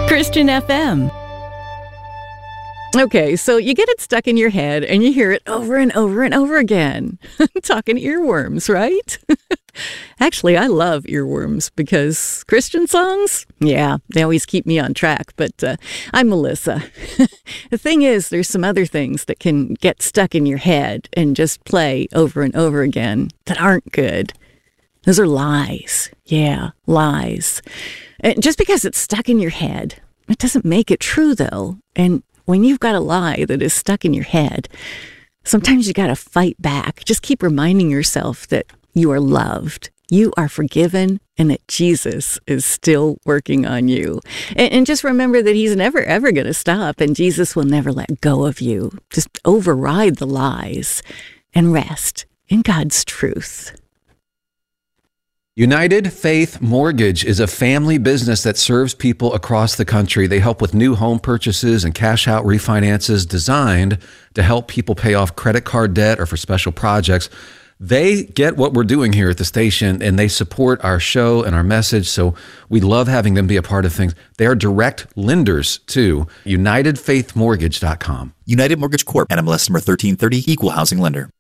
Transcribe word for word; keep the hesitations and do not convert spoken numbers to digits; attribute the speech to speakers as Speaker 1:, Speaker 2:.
Speaker 1: Christian F M. Okay, so you get it stuck in your head and you hear it over and over and over again. Talking earworms, right? Actually, I love earworms because Christian songs, yeah, they always keep me on track. But uh, I'm Melissa. The thing is, there's some other things that can get stuck in your head and just play over and over again that aren't good. Those are lies. Yeah, lies. And just because it's stuck in your head, it doesn't make it true, though. And when you've got a lie that is stuck in your head, sometimes you got to fight back. Just keep reminding yourself that you are loved, you are forgiven, and that Jesus is still working on you. And, and just remember that he's never, ever going to stop, and Jesus will never let go of you. Just override the lies and rest in God's truth.
Speaker 2: United Faith Mortgage is a family business that serves people across the country. They help with new home purchases and cash out refinances designed to help people pay off credit card debt or for special projects. They get what we're doing here at the station, and they support our show and our message, so we love having them be a part of things. They are direct lenders, too. United Faith Mortgage dot com.
Speaker 3: United Mortgage Corp. N M L S number thirteen thirty, Equal Housing Lender.